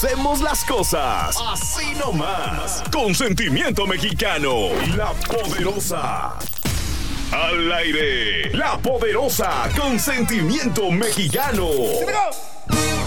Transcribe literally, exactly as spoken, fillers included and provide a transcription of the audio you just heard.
Hacemos las cosas así nomás, con sentimiento mexicano. La Poderosa. Al aire, La Poderosa, con sentimiento mexicano.